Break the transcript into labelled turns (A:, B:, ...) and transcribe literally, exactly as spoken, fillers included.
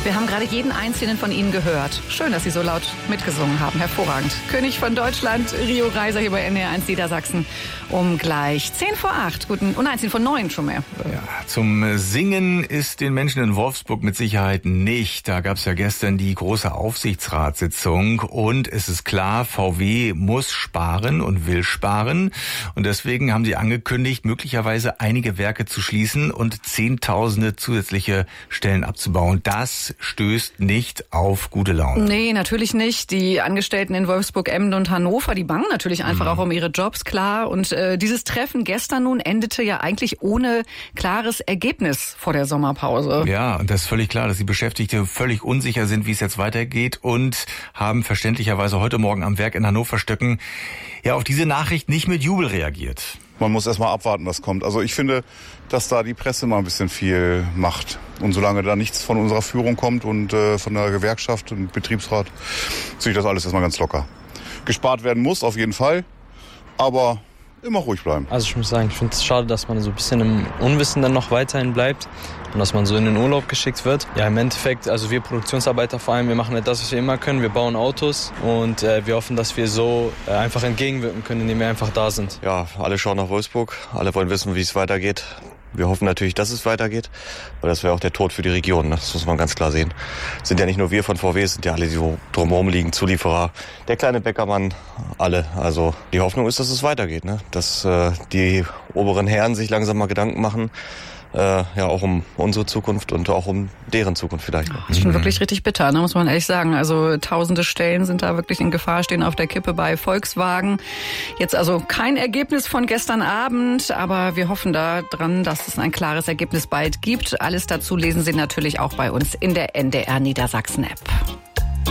A: Wir haben gerade jeden einzelnen von Ihnen gehört. Schön, dass Sie so laut mitgesungen haben. Hervorragend. König von Deutschland, Rio Reiser hier bei N D R eins Niedersachsen. Um gleich zehn vor acht. Guten, oh nein, zehn vor neun schon mehr.
B: Ja, zum Singen ist den Menschen in Wolfsburg mit Sicherheit nicht. Da gab es ja gestern die große Aufsichtsratssitzung. Und es ist klar, V W muss sparen und will sparen. Und deswegen haben sie angekündigt, möglicherweise einige Werke zu schließen und Zehntausende zusätzliche Stellen abzubauen. Das stößt nicht auf gute Laune.
A: Nee, natürlich nicht. Die Angestellten in Wolfsburg, Emden und Hannover, die bangen natürlich einfach mhm. auch um ihre Jobs, klar. Und äh, dieses Treffen gestern nun endete ja eigentlich ohne klares Ergebnis vor der Sommerpause.
B: Ja, und das ist völlig klar, dass die Beschäftigte völlig unsicher sind, wie es jetzt weitergeht und haben verständlicherweise heute Morgen am Werk in Hannover-Stöcken ja auf diese Nachricht nicht mit Jubel reagiert.
C: Man muss erst mal abwarten, was kommt. Also ich finde, dass da die Presse mal ein bisschen viel macht. Und solange da nichts von unserer Führung kommt und äh, von der Gewerkschaft und Betriebsrat, sehe ich das alles erstmal ganz locker. Gespart werden muss auf jeden Fall, aber immer ruhig bleiben.
D: Also ich muss sagen, ich finde es schade, dass man so ein bisschen im Unwissen dann noch weiterhin bleibt und dass man so in den Urlaub geschickt wird. Ja, im Endeffekt, also wir Produktionsarbeiter vor allem, wir machen nicht das, was wir immer können. Wir bauen Autos und äh, wir hoffen, dass wir so äh, einfach entgegenwirken können, indem wir einfach da sind.
E: Ja, alle schauen nach Wolfsburg, alle wollen wissen, wie es weitergeht. Wir hoffen natürlich, dass es weitergeht, weil das wäre auch der Tod für die Region. Das muss man ganz klar sehen. Es sind ja nicht nur wir von V W, es sind ja alle, die drumherum liegen, Zulieferer, der kleine Bäckermann, alle. Also die Hoffnung ist, dass es weitergeht, ne? Dass äh, die oberen Herren sich langsam mal Gedanken machen, äh, ja auch um unsere Zukunft und auch um deren Zukunft vielleicht.
A: Das ist schon wirklich richtig bitter, ne, muss man ehrlich sagen. Also tausende Stellen sind da wirklich in Gefahr, stehen auf der Kippe bei Volkswagen. Jetzt also kein Ergebnis von gestern Abend, aber wir hoffen da dran, dass es ein klares Ergebnis bald gibt. Alles dazu lesen Sie natürlich auch bei uns in der N D R Niedersachsen App.